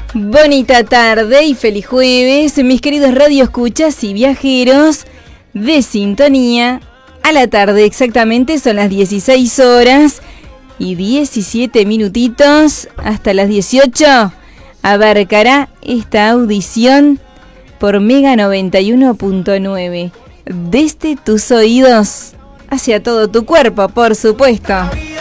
Bonita tarde y feliz jueves, mis queridos radioescuchas y viajeros de sintonía. A la tarde exactamente son las 16 horas y 17 minutitos. Hasta las 18 abarcará esta audición por Mega 91.9. Desde tus oídos hacia todo tu cuerpo, por supuesto.